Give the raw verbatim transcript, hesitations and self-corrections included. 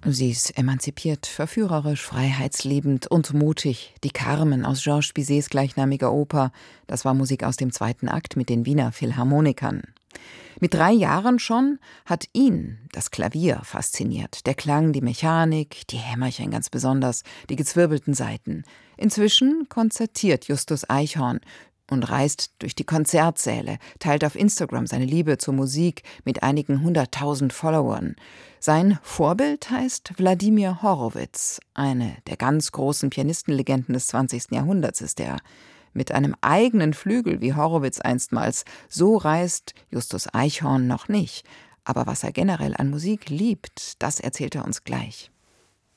Sie ist emanzipiert, verführerisch, freiheitsliebend und mutig. Die Carmen aus Georges Bizets gleichnamiger Oper, das war Musik aus dem zweiten Akt mit den Wiener Philharmonikern. Mit drei Jahren schon hat ihn das Klavier fasziniert. Der Klang, die Mechanik, die Hämmerchen ganz besonders, die gezwirbelten Saiten. Inzwischen konzertiert Justus Eichhorn und reist durch die Konzertsäle, teilt auf Instagram seine Liebe zur Musik mit einigen hunderttausend Followern. Sein Vorbild heißt Wladimir Horowitz. Eine der ganz großen Pianistenlegenden des zwanzigsten Jahrhunderts ist er. Mit einem eigenen Flügel wie Horowitz einstmals, so reist Justus Eichhorn noch nicht. Aber was er generell an Musik liebt, das erzählt er uns gleich.